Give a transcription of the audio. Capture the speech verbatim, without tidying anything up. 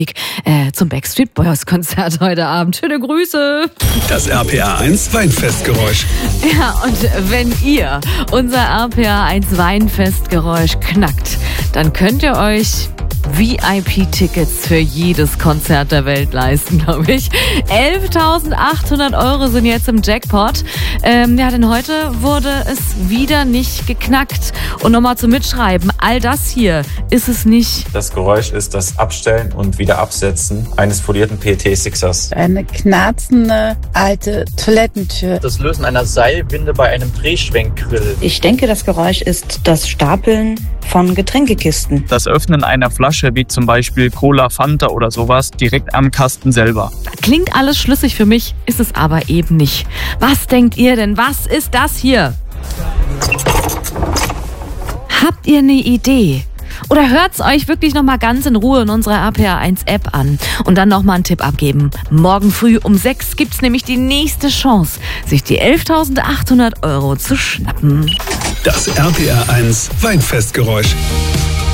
Äh, zum Backstreet Boys Konzert heute Abend. Schöne Grüße. Das R P R eins Weinfestgeräusch. Ja, und wenn ihr unser R P R eins Weinfestgeräusch knackt, dann könnt ihr euch V I P-Tickets für jedes Konzert der Welt leisten, glaube ich. elftausendachthundert Euro sind jetzt im Jackpot. Ähm, ja, denn heute wurde es wieder nicht geknackt. Und nochmal zum Mitschreiben, all das hier ist es nicht. Das Geräusch ist das Abstellen und wieder Absetzen eines folierten P E T-Sixers. Eine knarzende alte Toilettentür. Das Lösen einer Seilwinde bei einem Drehschwenkgrill. Ich denke, das Geräusch ist das Stapeln von Getränkekisten. Das Öffnen einer Flasche, wie zum Beispiel Cola, Fanta oder sowas, direkt am Kasten selber. Klingt alles schlüssig für mich, ist es aber eben nicht. Was denkt ihr denn? Was ist das hier? Habt ihr eine Idee? Oder hört es euch wirklich nochmal ganz in Ruhe in unserer R P R eins App an und dann nochmal einen Tipp abgeben. Morgen früh um sechs gibt es nämlich die nächste Chance, sich die elftausendachthundert Euro zu schnappen. Das R P R eins Weinfestgeräusch.